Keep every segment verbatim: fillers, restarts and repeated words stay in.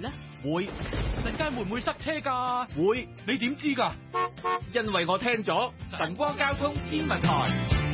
呢？ 會，陣間會唔會塞車㗎？會，你點知㗎？ 因為我聽咗晨光交通天文台。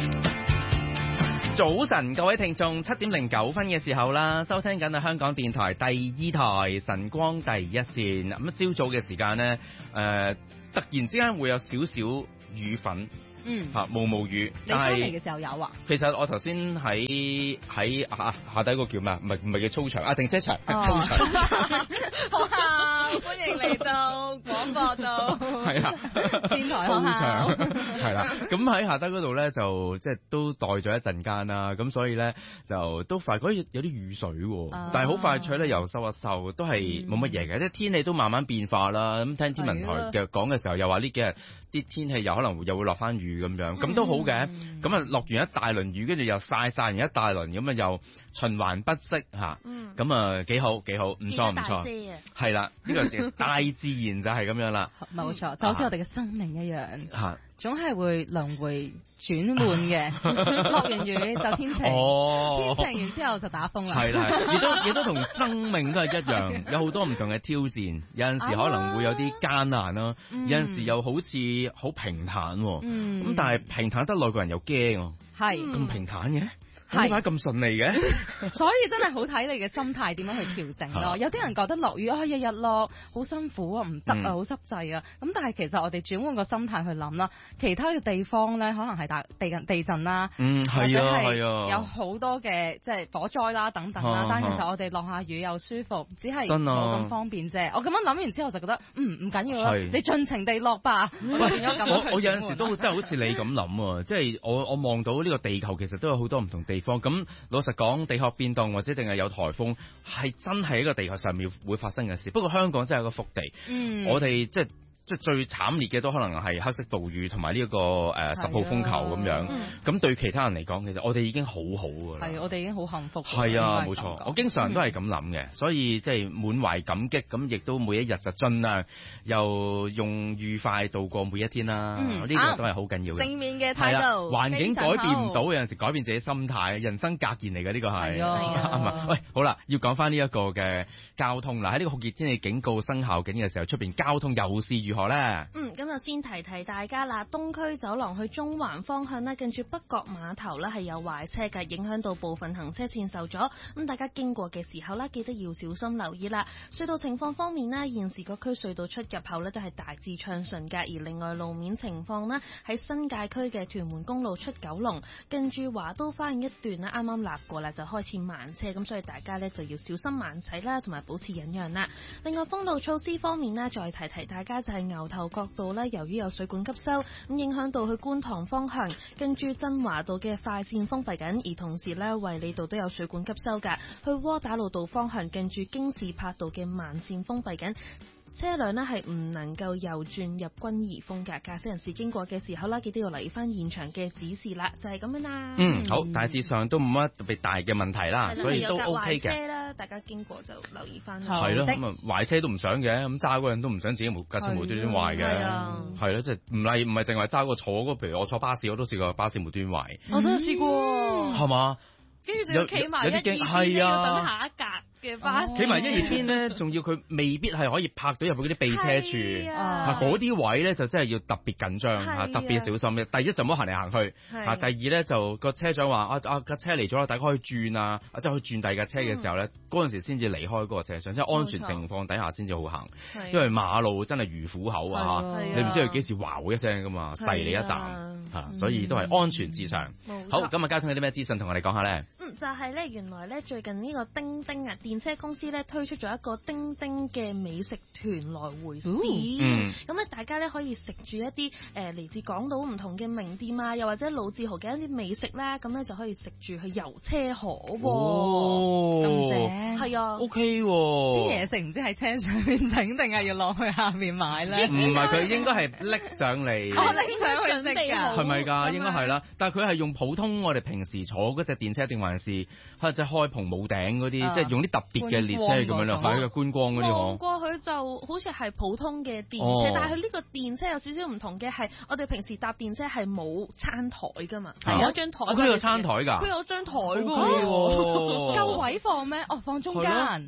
早晨，各位聽眾，七點零九分嘅時候啦，收聽緊係香港電台第二台晨光第一線。咁啊，朝早嘅時間呢，誒、呃，突然之間會有少少雨粉。嗯，嚇毛毛雨， 你翻嚟嘅時候有啊？ 其實我頭先喺喺下下底個叫咩？唔係唔係叫操場啊，停車場。 哦、 操場。 學校歡迎嚟到廣播道。係啊，電台操場係啦。咁喺下底嗰度咧，就即係都待咗一陣間啦。咁所以咧就都發覺有啲雨水喎，啊、但係好快脆咧又收一收，都係冇乜嘢嘅。即係、嗯、天氣都慢慢變化啦。咁聽天文台嘅講嘅時候，又話呢幾日啲天氣又可能又會落翻雨。咁樣咁都好嘅，咁啊落完一大輪雨，跟住又曬曬完一大輪，咁啊又循環不息嚇，咁啊幾好幾好，唔錯唔錯，係啦，呢個大自然就係咁樣啦， 冇錯，就好似我哋嘅生命一樣嚇。總係會輪迴轉換嘅，落完雨就天晴，哦、天晴完之後就打風啦。係啦， 亦都亦都同生命都係一樣，有好多唔同嘅挑戰，有陣時可能會有啲艱難啦，嗯、有陣時又好似好平坦，咁、嗯、但係平坦得耐個人又驚，係咁、嗯、平坦嘅。點解咁順利嘅？ 所以真係好睇你嘅心態點樣去調整咯。有啲人覺得落雨啊，日日落好辛苦啊，唔得啊，好濕滯啊。咁但係其實我哋轉換個心態去諗啦，其他嘅地方咧，可能係大地地震啦， 嗯係啊係啊， 有好多嘅即係火災啦等等啦。但係其實我哋落下雨又舒服，只係冇咁方便啫。我咁樣諗完之後就覺得，嗯唔緊要啦，你盡情地落吧。我我有陣時都真係好似你咁諗啊，即係我我望到呢個地球其實都有好多唔同地方。咁老實講，地殼變動或者定係有颱風，係真係一個地球上面會發生嘅事。不過香港真係一個福地，嗯、我哋即係。即係最慘烈嘅都可能係黑色暴雨同埋呢一個誒十號風球咁樣，咁、嗯、對其他人嚟講，其實我哋已經好好㗎啦。係，我哋已經好幸福。係啊，冇錯，我經常都係咁諗嘅，嗯、所以即係滿懷感激，咁亦都每一日就盡量又用愉快度過每一天啦。呢、嗯、個都係好緊要嘅。正面嘅態度，環境改變唔到，有陣時改變自己心態，人生格言嚟嘅呢個係。係啊。喂，好啦，要講翻呢一個嘅交通啦，喺呢個酷熱天氣警告生效緊嘅時候，出邊交通又是如何咧？ 嗯，咁就先提提大家啦。東區走廊去中環方向呢，近住北角碼頭呢係有壞車嘅，影響到部分行車線受阻。咁大家經過嘅時候呢，記得要小心留意啦。隧道情況方面呢，現時各區隧道出入口呢都係大致暢順嘅。而另外路面情況呢，喺新界區嘅屯門公路出九龍，近住華都花園一段呢，啱啱立過啦，就開始慢車，咁所以大家呢就要小心慢駛啦，同埋保持忍讓啦。另外封路措施方面呢，再提提大家就係牛頭角道咧，由於有水管急修，咁影響到去觀塘方向，跟住真華道嘅快線封閉緊，而同時咧，衛理道都有水管急修噶，去窩打老道方向，跟住京士柏道嘅慢線封閉緊。車輛呢係唔能夠右轉入軍怡峰嘅，駕駛人士經過嘅時候啦，記得要留意翻現場嘅指示啦，就係、是、咁樣啦。 嗯，好，大致上都冇乜特別大嘅問題啦， 的所以都 OK 嘅。 壞車啦，大家經過就留意翻。 係咯，咁啊壞車都唔想嘅，咁揸嗰人都唔想自己無駕駛無端端壞嘅。係啊，係咯，即係唔係唔係淨係揸個坐嗰，譬如我坐巴士，我都試過巴士無端壞。 我都試過， 係嘛、嗯？ 跟住就企埋一邊，係啊，等下一格嘅巴士。 企埋一二邊咧，仲要佢未必係可以泊到入去嗰啲避車處，啊，嗰啲位咧就真係要特別緊張嚇，特別小心嘅。第一就唔好行嚟行去嚇，第二咧就個車長話啊啊架車嚟咗啦，大家可以轉啊，即係可以轉第二架車嘅時候咧，嗰陣時先至離開嗰個車廂，即係安全情況底下先至好行。因為馬路真係如虎口啊嚇，你唔知佢幾時嘩一聲噶嘛，噬你一啖嚇，所以都係安全至上。好，今日交通有啲咩資訊同我哋講下咧？ 嗯，就係咧，原來咧最近呢個叮叮啊，電車公司咧推出咗一個叮叮嘅美食團來回線，咁咧、嗯、大家咧可以食住一啲誒嚟自港島唔同嘅名店啊，又或者老字號嘅一啲美食啦，咁咧就可以食住去遊車河喎。 哦， 咁正，係啊 ，OK 喎。 啲嘢食唔知喺車上面整定係要落去下面買咧？ 唔係，佢應該係拎上嚟， 哦，拎上去食㗎， 係咪㗎？應該係啦，但係佢係用普通我哋平時坐嗰隻電車定還是可能即係開篷冇頂嗰啲，即係用啲特別嘅列車咁樣咯，喺個觀光嗰啲望過去就好似係普通嘅電車，哦、但係佢呢個電車有少少唔同嘅係，我哋平時搭電車係冇餐台㗎嘛，係、啊、有張台。 佢、啊、有餐台㗎？ 佢有張台㗎， 夠、 okay、位放咩？哦，放中間。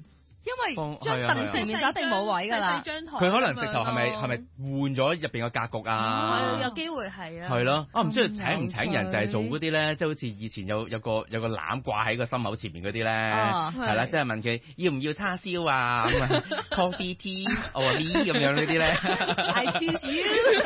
因放為張凳係啊係啊上面就一定冇位㗎啦。 佢可能直頭係咪係咪換咗入邊個格局啊？ 係有機會係啊。 係咯，啊唔知佢請唔請人嗯就係做嗰啲咧，即係好似以前有有個有個籃掛喺個心口前面嗰啲咧， 啊係啦，即係問佢要唔要叉燒啊咁啊，coffee tea or tea 咁樣呢啲咧。 I choose you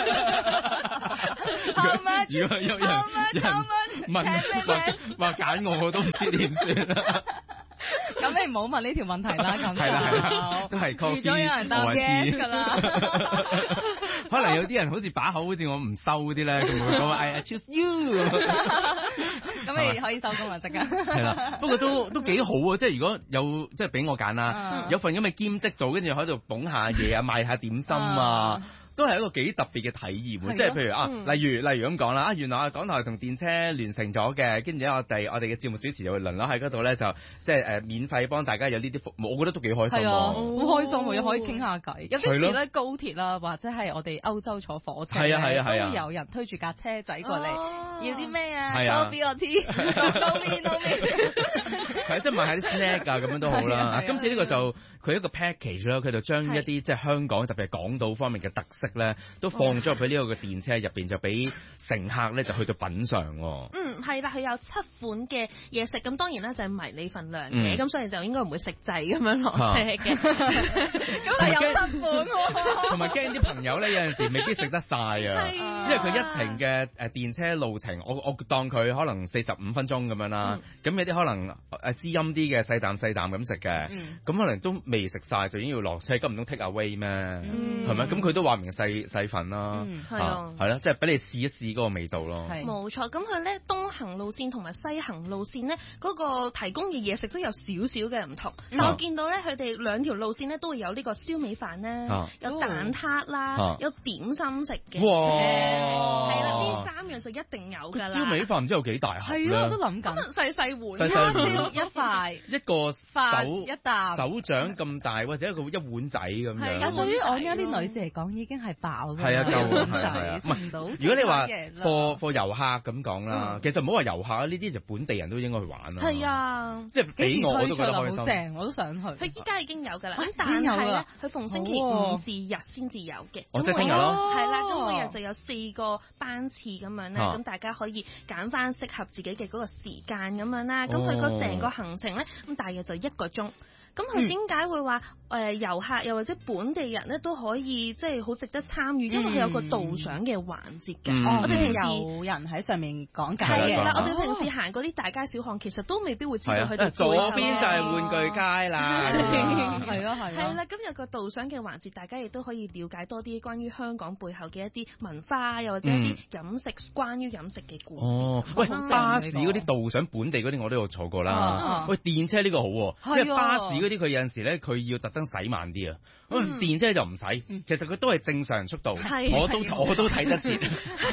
。How much？ 如果有人 How much？ 有人 How much？ 問話話揀我，我都唔知點算啦。 咁你唔好問呢條問題啦，咁係啦係啦，都係 coffee 預咗有人答 or yes tea 㗎啦。 可能有啲人好似把口好似我唔收嗰啲咧，咁會講 I choose you 咁你可以收工啦，即刻。 係啦，不過都都幾好啊！即係如果有即係俾我揀啦， 嗯有份咁嘅兼職做，跟住喺度捧下嘢啊，賣下點心啊。都係一個幾特別嘅體驗喎，即係譬如啊，例如例如咁講啦，啊原來啊港台同電車聯成咗嘅，跟住咧我哋我哋嘅節目主持就會輪流喺嗰度咧就即係誒免費幫大家有呢啲服務，我覺得都幾開心係啊， 喎。 好開心喎，又可以傾下偈。有啲係咯時咧高鐵啦，或者係我哋歐洲坐火車係啊係啊係啊都會有人推住架車仔過嚟，要啲咩啊？ 係啊 ，coffee or tea，no meat no meat。 係即係買下啲 snack 啊咁樣都好啦。 係啊係啊今次呢個就佢一個 package 啦，佢就將一啲即係香港特別係港島方面嘅特色咧，都放咗入去呢個嘅電車入邊，就俾乘客咧就去到品嚐喎。 嗯，係啦，佢有七款嘅嘢食，咁當然啦就係迷你份量嗯嘅，咁所以就應該唔會食滯咁樣落車嘅。 咁係有七款喎。 同埋驚啲朋友咧有陣時未必食得晒啊， 係啊因為佢一程嘅誒電車路程，我我當佢可能四十五分鐘咁樣啦，咁有啲可能誒滋陰啲嘅細啖細啖咁食嘅， 嗯咁可能都未食晒就已經要落車，咁唔通 take away 咩？ 嗯係咪？咁佢都話明細細份啦嗯， 係啊係啦，即係俾你試一試嗰個味道咯。 係冇錯，咁佢咧東行路線同埋西行路線咧，嗰、個提供嘅嘢食都有少少嘅唔同。 嗯但我見到咧，佢哋兩條路線咧都會有呢個燒味飯啦， 啊有蛋撻啦， 啊有點心食嘅。 哇係啦，呢三樣就一定有㗎啦。 燒味飯唔知有幾大盒係咯，我都咧？ 諗緊。 細細碗， 細細碗燒一塊一個飯手一啖。 手掌咁大，或者一個一碗仔咁係啊， 樣。 對於我呢一啲女士嚟講，已經係飽㗎啦。 係啊夠啊咁係啊係啊就食唔到。 如果你話嘢啦貨貨遊客咁講啦，其實唔好話遊客啊，呢啲就本地人都應該去玩啦。 係，啊。 即係幾俾我我都時推出啊？ 覺得開心。 好正，我都想去。 佢依家已經有㗎啦， 啊咁但已經有係咧啦， 佢逢星期好喎五至日先至有嘅。 哦即係咁每聽日咯係啦，咁每日就有四個班次咁樣咧， 啊咁大家可以揀翻適合自己嘅嗰個時間咁樣啦。咁佢個成個行程咧，咁大約就一個鐘。咁佢點解會話誒遊客又或者本地人咧都可以即係好值得參與？因為佢有個導賞嘅環節嘅。 嗯哦， 我哋平時有人喺上面講解係嘅。 係啦，我哋哦平時行嗰啲大街小巷，其實都未必會知道係啊， 佢哋左背後邊就係玩具街啦。 係啊係啊。 係啦，咁有個導賞嘅環節，大家亦都可以了解多啲關於香港背後嘅一啲文化，又或者一啲飲食、關於飲食嘅故事。 哦，喂， 好正巴士嗰啲導賞本地嗰啲我都有坐過啊啦啊。 喂，電車呢個好喎，因為係啊巴士嗰啲佢有陣時咧，佢要特登駛慢啲啊。喂， 嗯電車就唔使， 嗯其實佢都係正常速度， 係我都係我都睇得切。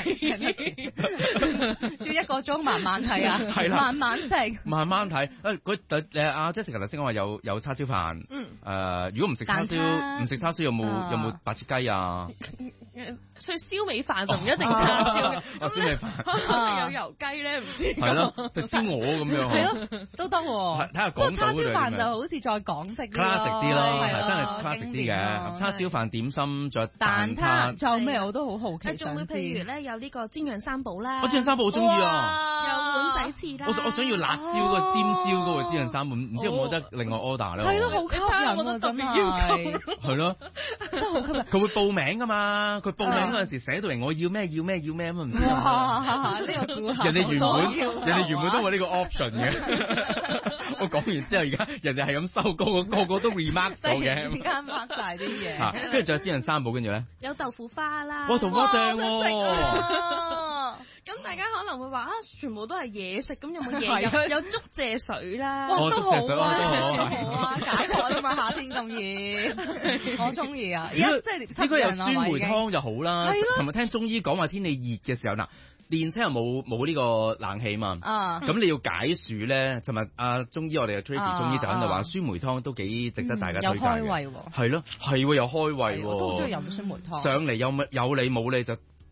仲要一個鐘慢慢睇啊， 係啦慢慢食。 慢慢睇，誒佢誒阿 Jessica 頭先講話有有叉燒飯， 嗯， 誒如果唔食叉燒， 蛋撻唔食叉燒有冇啊有冇白切雞啊？ 所以燒味飯就唔一定叉燒嘅， 哦燒味飯可能有油雞咧，唔知。 係咯，佢燒鵝咁樣係嗬， 咯，都得喎。 睇下不過港島嗰度叉燒飯點樣就好似再港式啲 classic 啲咯， 係係真係啊 classic 啲經典啊嘅。叉燒飯、點心，仲有蛋撻撻，。仲有咩我都好好奇誒，仲會想知。 譬如咧有呢個煎釀三寶啦， 我煎釀三寶好中意啊！ 有碗仔翅啦， 我想我想要辣椒嗰個尖椒嗰個煎釀三寶，唔知有冇得另外 order 咧？ 係咯，好吸引啊，真係， 係咯， 真係好吸引。 佢會報名噶嘛？佢報名嗰陣時寫到嚟，我要咩要咩要咩咁啊？唔知啊哇！呢個顧客人哋原好多本要啊人哋原本都有呢個 option 嘅。我講完之後，而家人哋係咁收高，個個都 remark 到突然之嘅。 間掹晒啲嘢。 嚇，跟住仲有煎釀三寶，跟住咧， 有豆腐花啦。 哇，同花正哇喎！ 咁大家可能會話啊，全部都係嘢食，咁有冇嘢係啊飲？有竹蔗水啦。 哇， 哦都好竹蔗水啊， 都好都好啊，解渴啊嘛，夏天咁熱，我中意啊！而家即係應該有酸梅湯。 湯就好啦。 係咯尋日聽中醫講話天氣熱嘅時候嗱，電車又冇冇呢個冷氣嘛。 啊， 咁你要解暑咧，尋日阿中醫我哋嘅 Tracy 啊中醫就喺度話啊酸梅湯都幾值得大家有推介嘅。 開胃喎， 係咯，係喎，有開胃喎。 我都好中意飲酸梅湯。 上嚟有冇有你冇你就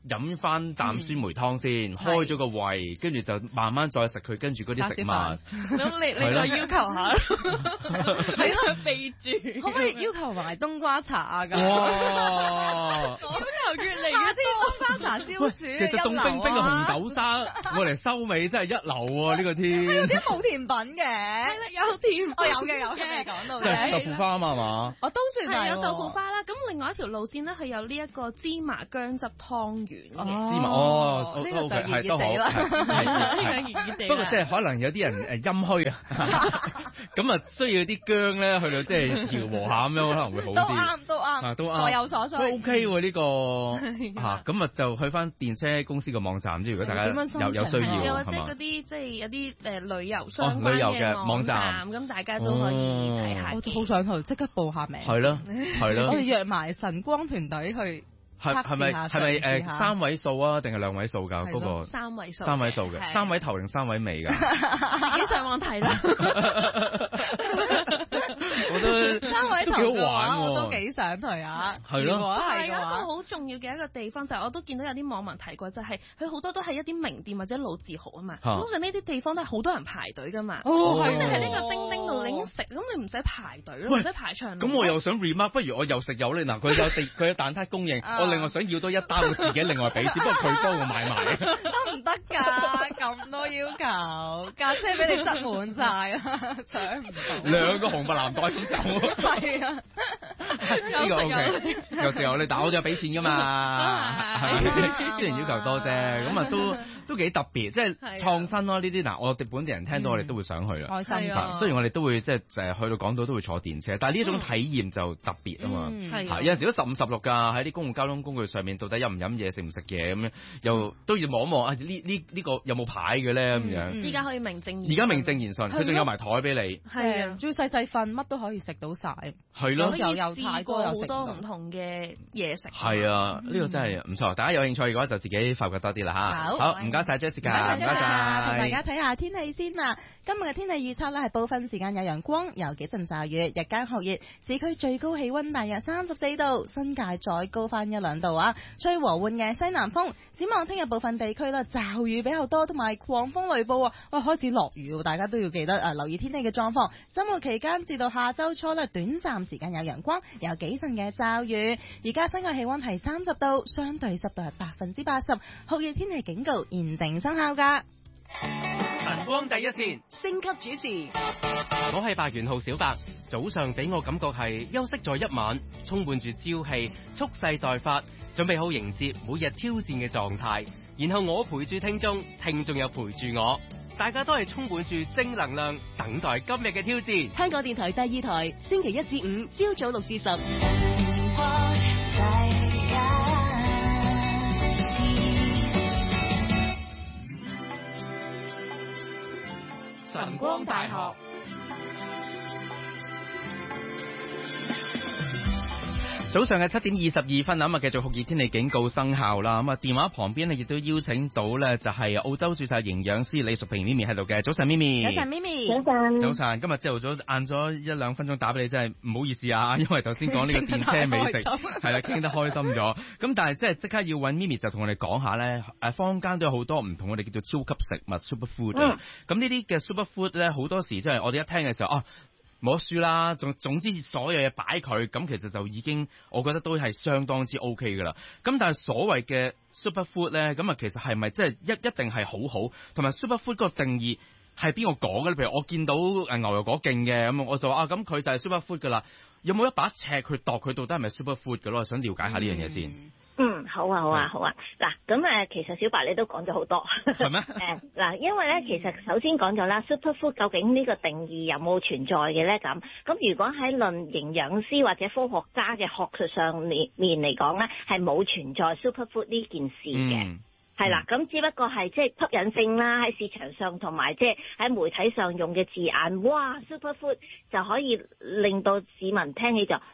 飲翻啖酸梅湯先，開咗個胃，跟住就慢慢再食佢跟住嗰啲食物。 咁你你再要求下，係咯，備註。 可唔可以要求埋冬瓜茶啊？咁哇！ 要求越嚟越啲冬瓜茶消暑， 其實凍冰冰嘅紅豆沙，我嚟收尾真係一流喎！呢個天有啲冇甜品嘅， 有甜， 我有嘅有嘅，你講到即係豆腐花啊嘛， 我都算係有豆腐花啦。咁另外一條路線咧，佢有呢一個芝麻薑汁湯圓嘅。 芝麻哦， 呢個就熱熱都好， 地啦， 呢個熱熱地。 不過即係可能有啲人誒陰虛啊，咁啊需要啲薑咧去到即係調和下咁樣，可能會好啲。 都啱，都啱， 都啱， 我有所需。 都 OK 喎呢個嚇，咁啊就去翻電車公司個網站，即係如果大家有有需要， 又或者嗰啲即係有啲誒旅遊相關旅遊嘅網網站， 咁大家都可以睇下。 我好想去，即刻報下名。 係咯，係咯。 我哋約埋晨光團隊去。 係係咪係咪誒三位數啊，定係兩位數㗎？嗰個三位數， 三位數嘅，三位頭定三位尾㗎？ 自己上網睇啦。 我都三位頭都幾好玩喎， 我都幾想去啊。 係咯， 係一個好重要嘅一個地方，就係我都見到有啲網民提過，就係佢好多都係一啲名店或者老字號啊嘛。通常呢啲地方都係好多人排隊㗎嘛。 哦， 咁你喺呢個叮叮度拎食，咁你唔使排隊咯，唔使排長龍。 咁我又想 remark，不如我又食有咧嗱，佢有地佢有蛋撻供應，我另外想要多一單，我自己另外俾錢，不過佢幫我買埋。 得唔得㗎？咁多要求，架車俾你塞滿晒啊！想唔到。 兩個紅白藍袋咁走。 係啊， 呢個 OK。有時候你打我就俾錢㗎嘛，係雖然要求多啫，咁啊都都幾特別，即係創新咯呢啲嗱，我哋本地人聽到我哋都會想去啦。 開心㗎。 雖然我哋都會即係誒去到港島都會坐電車，但係呢一種體驗就特別啊嘛。係有陣時都十五十六㗎，喺啲公共交通工具上面到底飲唔飲嘢、食唔食嘢咁樣，又都要望一望啊！呢呢呢個有冇牌嘅咧咁樣？ 依家可以名正而家名正言順，佢仲有埋台俾你。 係啊，仲要細細份，乜都可以食到晒。 係咯， 又有太多好多唔同嘅嘢食。 係啊，呢個真係唔錯。大家有興趣嘅話，就自己發掘多啲啦嚇。好，唔該晒 Jessica，唔該晒。 同大家睇下天氣先啦。今日嘅天氣預測咧係部分時間有陽光，有幾陣驟雨，日間酷熱，市區最高氣溫大約三十四度，新界再高翻一兩度啊。吹和緩嘅西南風。展望聽日部分地區啦，驟雨比較多，同埋狂風雷暴啊！哇，開始落雨喎，大家都要記得啊，留意天氣嘅狀況。週末期間至到下週初咧，短暫時間有陽光，有幾陣嘅驟雨。而家室外氣溫係三十度，相對濕度係百分之八十，酷熱天氣警告現正生效㗎。 晨光第一線， 升級主持， 我係白元浩小白。早上俾我感覺係休息咗一晚，充滿住朝氣，蓄勢待發，準備好迎接每日挑戰嘅狀態。然後我陪住聽眾，聽眾又陪住我，大家都係充滿住正能量，等待今日嘅挑戰。 香港電台第二台，星期一至五朝早六至十。 晨光大學早上嘅七點二十二分啊，咁啊繼續酷熱天氣警告生效啦。咁啊電話旁邊呢亦都邀請到咧，就係澳洲註冊營養師李淑萍咪咪喺度嘅。早晨咪咪， 早晨咪咪， 早晨， 早晨。今日朝頭早晏咗一兩分鐘打俾你，真係唔好意思啊，因為頭先講呢個電車美食係啦，傾得開心咗。咁但係即係即刻要揾咪咪就同我哋講下咧，誒坊間都有好多唔同我哋叫做超級食物 super food 啊。咁呢啲嘅 super food 咧，好多時即係我哋一聽嘅時候啊。冇得輸啦，總總之所有嘢擺佢，咁其實就已經我覺得都係相當之 OK 噶啦。咁但係所謂嘅 super food 咧，咁啊其實係咪即係一一定係好好？同埋 super food 嗰個定義係邊個講嘅咧？譬如我見到誒牛油果勁嘅，咁我就話啊，咁佢就係 super food 噶啦。有冇一把尺去度佢到底係咪 super food 嘅咯？我想了解下呢樣嘢先。 嗯，好啊，好啊，好啊。嗱，咁誒，其實小白你都講咗好多。 係咩？ 誒，嗱，因為咧，其實首先講咗啦 ，super food 究竟呢個定義有冇存在嘅咧？咁，咁如果喺論營養師或者科學家嘅學術上面面嚟講咧，係冇存在 super food 呢件事嘅。嗯係啦，咁只不過係即係吸引性啦，喺市場上同埋即係喺媒體上用嘅字眼，哇 super food 就可以令到市民聽起就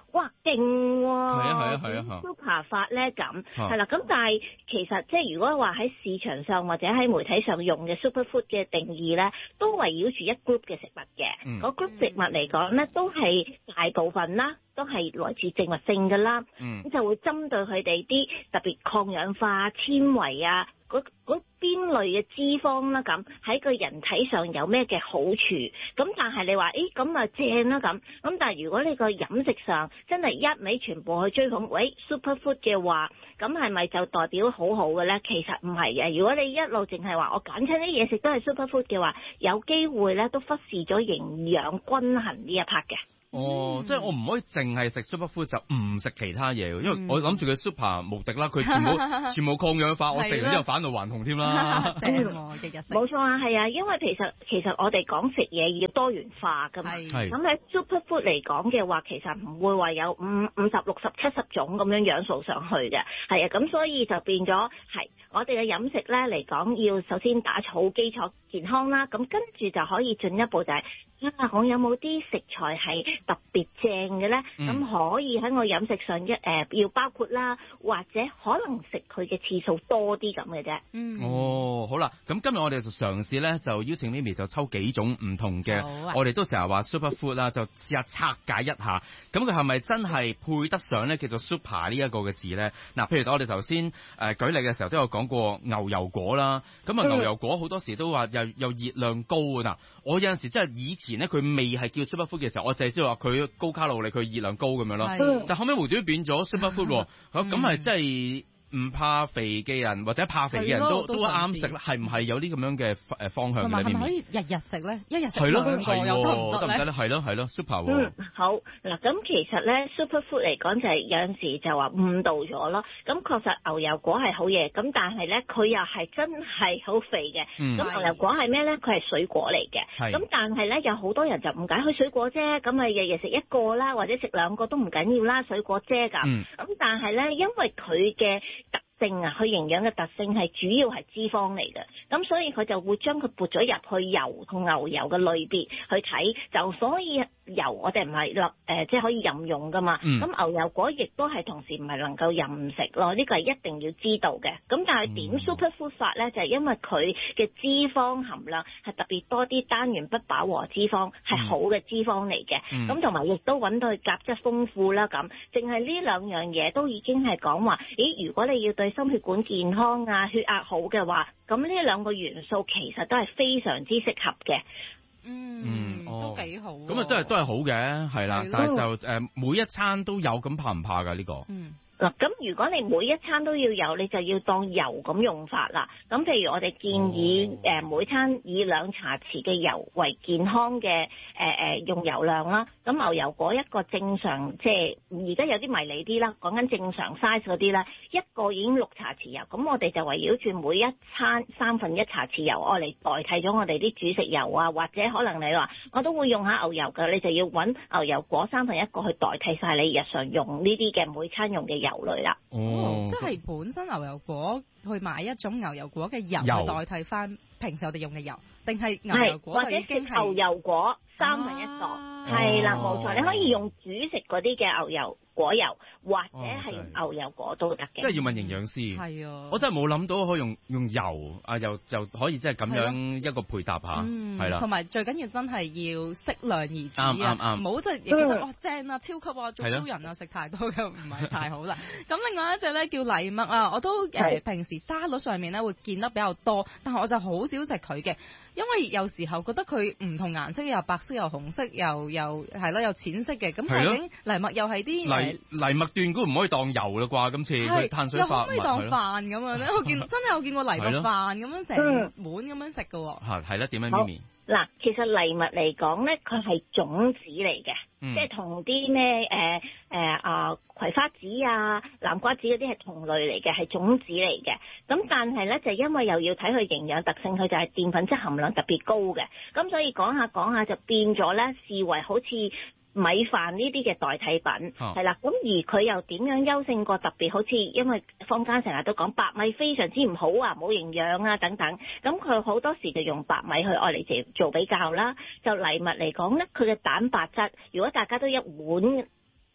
哇勁喎， 係啊係啊係啊點 super 法咧咁， 啊係啦，咁但係其實即係如果話喺市場上或者喺媒體上用嘅 superfood 嘅定義咧，都圍繞住一 group 嘅食物嘅， 嗯嗰 group 食物嚟講咧，都係大部分啦，都係來自植物性㗎啦，咁、 嗯就會針對佢哋啲特別抗氧化、纖維啊，嗰嗰邊類嘅脂肪啦，咁喺個人體上有咩嘅好處？咁但係你話，誒咁啊正啦咁，咁但係如果你個飲食上真係一味全部去追捧，喂 superfood 嘅話，咁係咪就代表好好嘅咧？其實唔係嘅，如果你一路淨係話我揀親啲嘢食都係 superfood 嘅話，有機會咧都忽視咗營養均衡呢一 part 嘅。 哦， 嗯即係我唔可以淨係食 superfood 就唔食其他嘢，因為嗯我諗住佢 super 無敵啦，佢全部全部抗氧化，我食完之後返老還童添啦。 正喎，日日食。 冇錯啊，係啊，因為其實其實我哋講食嘢要多元化㗎嘛。 係係咁喺 superfood 嚟講嘅話，其實唔會話有五五十六十七十種咁樣樣數上去嘅，係啊，咁所以就變咗係我哋嘅飲食咧嚟講，要首先打好基礎健康啦，咁跟住就可以進一步就係、是、啊，我有冇啲食材係特別正嘅咧？咁、 嗯可以喺我飲食上一誒、呃、要包括啦，或者可能食佢嘅次數多啲咁嘅啫。 嗯。 哦，好啦，咁今日我哋就嘗試咧，就邀請 Mimi 就抽幾種唔同嘅， 好啊我哋都成日話 superfood 啦，就試下拆解一下，咁佢係咪真係配得上咧叫做 super 呢一個嘅字咧？嗱，譬如我哋頭先誒舉例嘅時候都有講過牛油果啦，咁啊嗯牛油果好多時都話又又熱量高啊嗱，我有陣時真係以前咧佢未係叫 superfood 嘅時候，我淨係知道話佢高卡路里，佢熱量高咁樣咯， 係但後尾無端端變咗 superfood 喎，咁嗯係真係。唔怕肥嘅人或者怕肥嘅人都係咯都都啱嘗試食啦，係唔係有啲咁樣嘅誒方向同埋係咪可嘅呢邊？ 以日日食咧？一日食係咯， 兩個係又得唔喎，得得咧？ 唔得咧？係咯，係咯，super 喎嗯，，好嗱，咁其實咧 superfood 嚟講就係有陣時就話誤導咗咯。咁確實牛油果係好嘢，咁但係咧佢又係真係好肥嘅。 嗯咁牛油果係咩咧？佢係水果嚟嘅。 係咁但係咧有好多人就誤解佢水果啫，咁咪日日食一個啦，或者食兩個都唔緊要啦，水果啫咁。 嗯咁但係咧，因為佢嘅特性啊，佢營養嘅特性係主要係脂肪嚟嘅，咁所以佢就會將佢撥咗入去油同牛油嘅類別去睇，就所以油我哋唔係立誒，即係可以任用噶嘛。咁、 嗯牛油果亦都係同時唔係能夠任食咯，呢、個係一定要知道嘅。咁但係點嗯 superfood 法咧，就係、因為佢嘅脂肪含量係特別多啲單元不飽和脂肪，係好嘅脂肪嚟嘅。 嗯咁同埋亦都揾到佢鉀質豐富啦，咁淨係呢兩樣嘢都已經係講話，咦？如果你要對心血管健康啊、血壓好嘅話，咁呢兩個元素其實都係非常之適合嘅。 嗯， 哦都幾好喎。 咁啊，真係都係好嘅，係啦係咯， 但係就誒每一餐都有，咁怕唔怕㗎呢個？ 嗯。 嗱，咁如果你每一餐都要有，你就要當油咁用法啦。咁譬如我哋建議哦誒每餐以兩茶匙嘅油為健康嘅誒誒用油量啦。咁牛油果一個正常，即係而家有啲迷你啲啦，講緊正常 size 嗰啲咧，一個已經六茶匙油。咁我哋就圍繞住每一餐三分一茶匙油，我嚟代替咗我哋啲煮食油啊，或者可能你話我都會用下牛油㗎，你就要揾牛油果三分一個去代替晒你日常用呢啲嘅每餐用嘅油類啦。 哦，即係本身牛油果去買一種牛油果嘅油油去代替翻平時我哋用嘅油，定係牛油係或者果就已經食牛係油果三分一個， 啊係啦哦冇錯，你可以用煮食嗰啲嘅牛油果油，或者哦係真係牛油果都得嘅。 即係要問營養師。 係啊， 我真係冇諗到可以用用油啊，又就可以即係咁樣一個配搭下， 嗯， 係啦同。埋最緊要真係要適量而止啱啱啱啊，唔好即係覺得嗯哇正啊，超級啊，做係咯超人啊，食太多嘅唔係太好啦。咁另外一隻咧叫藜麥啊，我都誒、呃、 係平時沙律上面咧會見得比較多，但係我就好少食佢嘅，因為有時候覺得佢唔同顏色，又白色又紅色又又係咯，又淺色嘅，咁係咯究竟藜麥又係啲誒藜藜麥斷估唔可以當油啦啩？今次佢係碳水又可化物唔可以當係咯飯咁樣咧？我見真係我見過藜麥係咯飯咁樣成嗯碗咁樣食嘅喎。 嚇係啦，點樣好 Mimi？ 嗱，其實藜麥嚟講咧，佢係種子嚟嘅， 嗯即係同啲咩誒誒啊葵花籽啊、南瓜籽嗰啲係同類嚟嘅，係種子嚟嘅。咁但係咧，就因為又要睇佢營養特性，佢就係澱粉質含量特別高嘅。咁所以講下講下就變咗咧，視為好似米飯呢啲嘅代替品， 哦係啦、咁而佢又點樣優勝過特別好似因為坊間成日都講白米非常之唔好啊，冇營養啊等等，咁佢好多時就用白米去愛嚟做做比較啦。就藜麥嚟講咧，佢嘅蛋白質，如果大家都一碗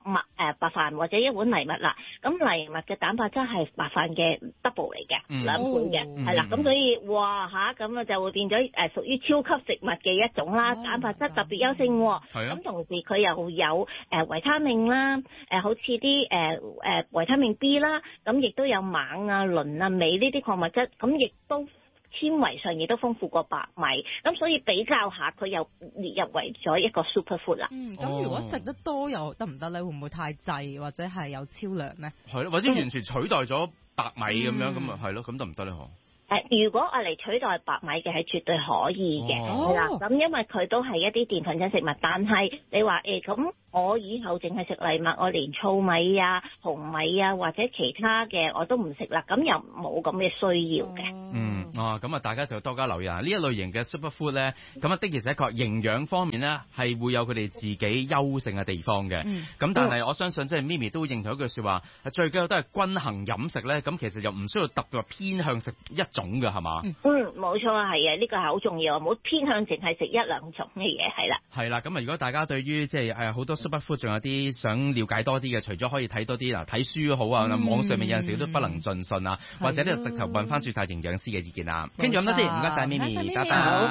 麥誒白飯或者一碗藜麥啦，咁藜麥嘅蛋白質係白飯嘅 double 嚟嘅， 嗯兩倍嘅，係啦、 哦， 咁所以哇嚇咁啊就會變咗誒屬於超級食物嘅一種啦， 哦蛋白質特別優勝喎。 係啊咁同時佢又有誒維他命啦，誒好似啲誒誒維他命 B 啦，咁亦都有錳啊、磷啊、鎂呢啲礦物質，咁亦都纖維上亦都豐富過白米，咁所以比較下佢又列入為咗一個 super food 啦。 嗯，咁如果食得多又得唔得咧？會唔會太滯或者係有超量咧？ 係咯，或者完全取代咗白米咁樣， 嗯咁啊係咯，咁得唔得咧？嗬？ 誒，如果我嚟取代白米嘅係絕對可以嘅， 哦係啦、咁因為佢都係一啲澱粉質食物，但係你話誒咁，我以後淨係食藜麥，我連糙米啊、紅米啊或者其他嘅我都唔食啦，咁又冇咁嘅需要嘅。 嗯，啊，咁啊，大家就多加留意啊！呢一類型嘅 super food 咧，咁啊的而且確營養方面咧係會有佢哋自己優勝嘅地方嘅。咁、 嗯、 但係我相信即係咪咪都認同一句説話，最緊要都係均衡飲食咧。咁其實又唔需要特別話偏向食一種嘅，係嘛？ 嗯，冇錯啊，係啊，呢個係好重要，唔好偏向淨係食一兩種嘅嘢，係啦。 係啦，咁啊，如果大家對於即係誒好多 super food 仲有啲想了解多啲嘅，除咗可以睇多啲嗱睇書好啊， 嗯、 網上面有陣時都不能盡信啊，或者呢直頭問翻註冊營養師嘅意見啊。傾咗咁多先，唔該晒咪咪，拜拜。